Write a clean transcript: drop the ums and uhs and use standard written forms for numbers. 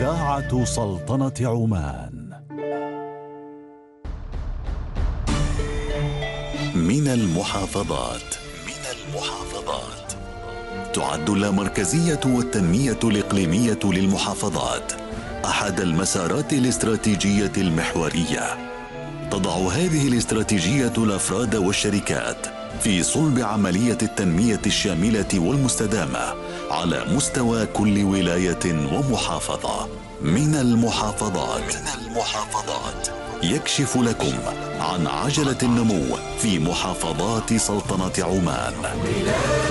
إذاعة سلطنة عمان. من المحافظات تعد اللامركزية والتنمية الإقليمية للمحافظات أحد المسارات الاستراتيجية المحورية. تضع هذه الاستراتيجية الأفراد والشركات في صلب عملية التنمية الشاملة والمستدامة على مستوى كل ولاية ومحافظة. من المحافظات يكشف لكم عن عجلة النمو في محافظات سلطنة عمان.